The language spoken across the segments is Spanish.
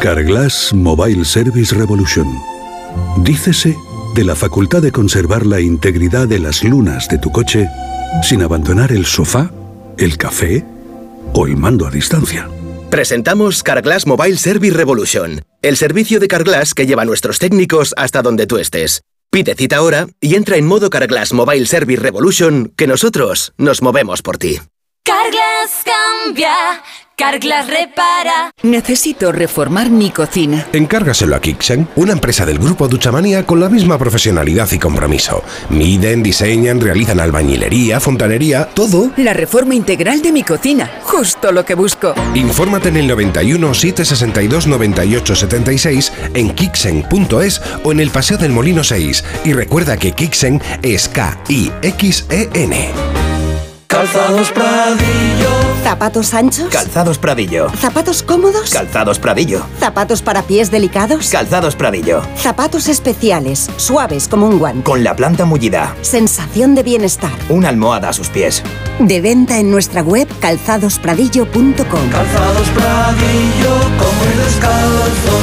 Carglass Mobile Service Revolution. Dícese de la facultad de conservar la integridad de las lunas de tu coche sin abandonar el sofá, el café o el mando a distancia. Presentamos Carglass Mobile Service Revolution, el servicio de Carglass que lleva a nuestros técnicos hasta donde tú estés. Pide cita ahora y entra en modo Carglass Mobile Service Revolution, que nosotros nos movemos por ti. Carglass cambia, Carglass repara. Necesito reformar mi cocina. Encárgaselo a Kixen, una empresa del grupo Duchamanía con la misma profesionalidad y compromiso. Miden, diseñan, realizan albañilería, fontanería, todo. La reforma integral de mi cocina, justo lo que busco. Infórmate en el 91 762 98 76 en kixen.es o en el Paseo del Molino 6. Y recuerda que Kixen es K-I-X-E-N. Calzados Pradillo. ¿Zapatos anchos? Calzados Pradillo. ¿Zapatos cómodos? Calzados Pradillo. ¿Zapatos para pies delicados? Calzados Pradillo. Zapatos especiales, suaves como un guante. Con la planta mullida. Sensación de bienestar. Una almohada a sus pies. De venta en nuestra web calzadospradillo.com. Calzados Pradillo, como el descalzo.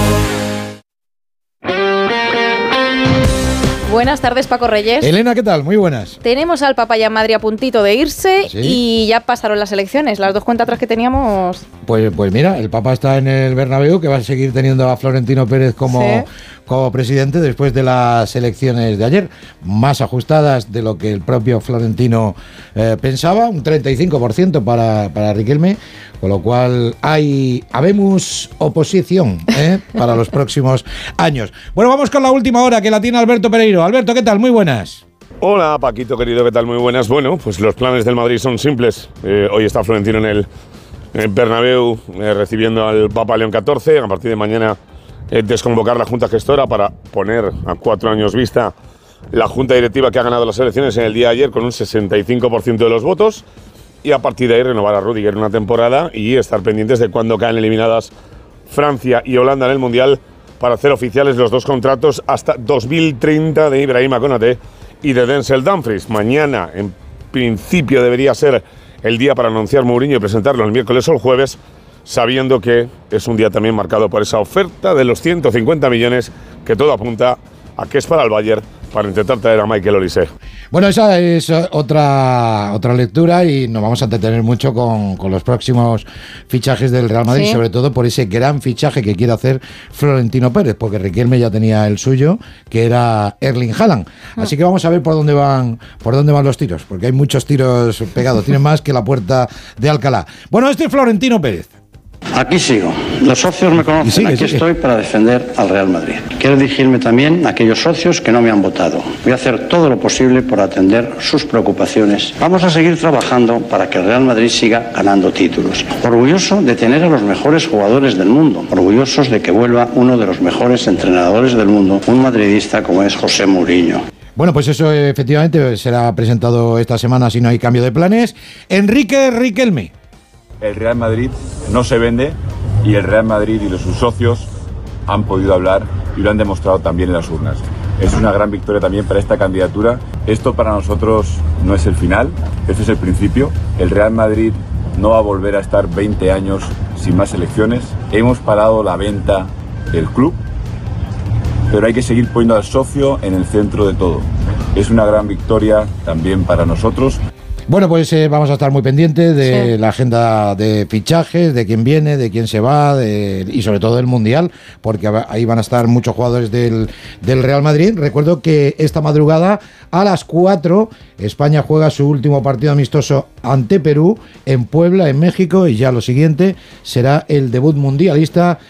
Buenas tardes, Paco Reyes. Elena, ¿qué tal? Muy buenas. Tenemos al Papa y a Madrid a puntito de irse. ¿Sí? Y ya pasaron las elecciones. Las dos cuentas atrás que teníamos... Pues mira, el Papa está en el Bernabéu, que va a seguir teniendo a Florentino Pérez como presidente después de las elecciones de ayer, más ajustadas de lo que el propio Florentino pensaba, un 35% para Riquelme, con lo cual habemos oposición para los próximos años. Bueno, vamos con la última hora, que la tiene Alberto Pereiro. Alberto, ¿qué tal? Muy buenas. Hola, Paquito, querido, ¿qué tal? Muy buenas. Bueno, pues los planes del Madrid son simples. Hoy está Florentino en el Bernabéu recibiendo al Papa León XIV. A partir de mañana desconvocar la Junta Gestora para poner a 4 años vista la Junta Directiva que ha ganado las elecciones en el día de ayer con un 65% de los votos, y a partir de ahí renovar a Rudiger una temporada y estar pendientes de cuándo caen eliminadas Francia y Holanda en el Mundial para hacer oficiales los dos contratos hasta 2030 de Ibrahima Konaté y de Denzel Dumfries. Mañana, en principio, debería ser el día para anunciar Mourinho y presentarlo el miércoles o el jueves, sabiendo que es un día también marcado por esa oferta de los 150 millones que todo apunta a que es para el Bayern, para intentar traer a Michael Olise. Bueno, esa es otra lectura, y nos vamos a entretener mucho con los próximos fichajes del Real Madrid, sobre todo por ese gran fichaje que quiere hacer Florentino Pérez, porque Riquelme ya tenía el suyo, que era Erling Haaland. Así que vamos a ver por dónde van los tiros, porque hay muchos tiros pegados, tienen más que la puerta de Alcalá. Bueno, este es Florentino Pérez. Aquí sigo. Los socios me conocen. Aquí estoy para defender al Real Madrid. Quiero dirigirme también a aquellos socios que no me han votado. Voy a hacer todo lo posible por atender sus preocupaciones. Vamos a seguir trabajando para que el Real Madrid siga ganando títulos. Orgulloso de tener a los mejores jugadores del mundo. Orgullosos de que vuelva uno de los mejores entrenadores del mundo, un madridista como es José Mourinho. Bueno, pues eso efectivamente será presentado esta semana si no hay cambio de planes. Enrique Riquelme. El Real Madrid no se vende, y el Real Madrid y sus socios han podido hablar y lo han demostrado también en las urnas. Es una gran victoria también para esta candidatura. Esto para nosotros no es el final, este es el principio. El Real Madrid no va a volver a estar 20 años sin más elecciones. Hemos parado la venta del club, pero hay que seguir poniendo al socio en el centro de todo. Es una gran victoria también para nosotros. Bueno, pues vamos a estar muy pendientes de la agenda de fichajes, de quién viene, de quién se va, y sobre todo del Mundial, porque ahí van a estar muchos jugadores del Real Madrid. Recuerdo que esta madrugada a las 4 España juega su último partido amistoso ante Perú en Puebla, en México, y ya lo siguiente será el debut mundialista